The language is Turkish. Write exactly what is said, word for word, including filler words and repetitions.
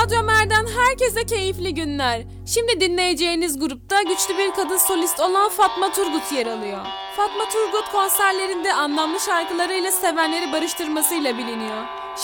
Radyo Ömer'den herkese keyifli günler. Şimdi dinleyeceğiniz grupta güçlü bir kadın solist olan Fatma Turgut yer alıyor. Fatma Turgut konserlerinde anlamlı şarkılarıyla sevenleri barıştırmasıyla biliniyor.